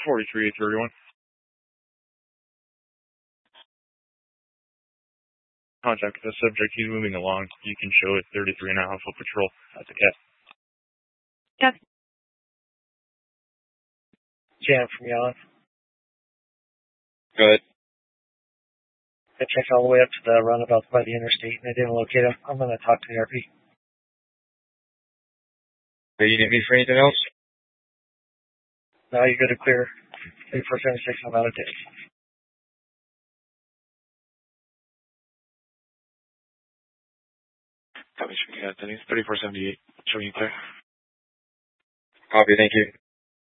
43-831. Contact the subject. He's moving along. You can show it 33.5 full patrol. That's a cat. Yep. Jan from Yellen. Go ahead. I checked all the way up to the roundabout by the interstate and I didn't locate him. I'm going to talk to the RP. Do you need me for anything else? Now you're good to clear 3476. I'm out of days. Copy, Anthony. 3478. Showing you clear. Copy, thank you.